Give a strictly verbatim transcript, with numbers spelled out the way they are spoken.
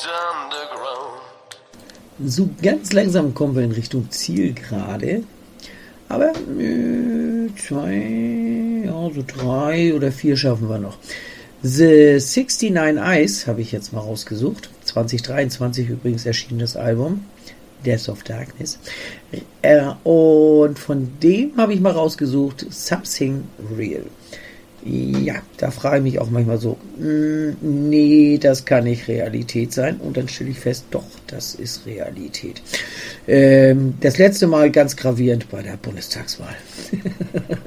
So ganz langsam kommen wir in Richtung Zielgerade. Aber äh, zwei, ja, so drei oder vier schaffen wir noch. The sixty-nine Eyes habe ich jetzt mal rausgesucht. zwanzig dreiundzwanzig übrigens erschien das Album. Death of Darkness. Äh, und von dem habe ich mal rausgesucht Something Real. Ja, da frage ich mich auch manchmal so, mh, nee, das kann nicht Realität sein. Und dann stelle ich fest, doch, das ist Realität. Ähm, das letzte Mal ganz gravierend bei der Bundestagswahl.